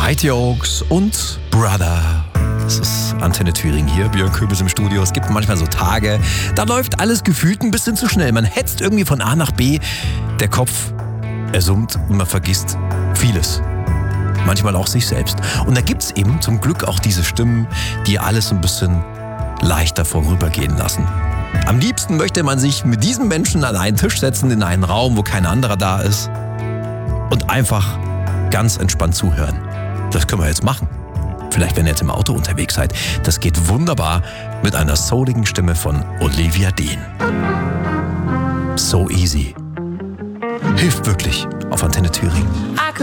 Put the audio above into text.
Mighty Oaks und Brother. Das ist Antenne Thüringen hier, Björn Köbis im Studio. Es gibt manchmal so Tage, da läuft alles gefühlt ein bisschen zu schnell. Man hetzt irgendwie von A nach B. Der Kopf, er summt und man vergisst vieles. Manchmal auch sich selbst. Und da gibt's eben zum Glück auch diese Stimmen, die alles ein bisschen leichter vorübergehen lassen. Am liebsten möchte man sich mit diesen Menschen an einen Tisch setzen, in einen Raum, wo kein anderer da ist und einfach ganz entspannt zuhören. Das können wir jetzt machen. Vielleicht, wenn ihr jetzt im Auto unterwegs seid. Das geht wunderbar mit einer souligen Stimme von Olivia Dean. So easy. Hilft wirklich auf Antenne Thüringen.